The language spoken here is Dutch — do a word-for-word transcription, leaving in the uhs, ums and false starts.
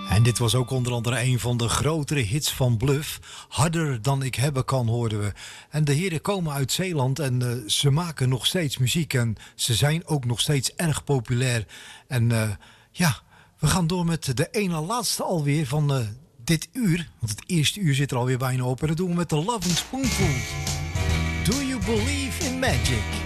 En dit was ook onder andere een van de grotere hits van Bluff. Harder dan ik hebben kan, hoorden we. En de heren komen uit Zeeland en uh, ze maken nog steeds muziek. En ze zijn ook nog steeds erg populair. En uh, ja, we gaan door met de ene laatste alweer van uh, dit uur. Want het eerste uur zit er alweer bijna op. En dat doen we met de Loving Spoonful. Do you believe in magic?